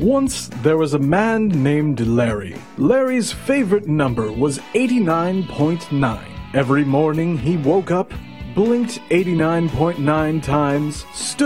Once there was a man named Larry. Larry's favorite number was 89.9. Every morning he woke up, blinked 89.9 times, stood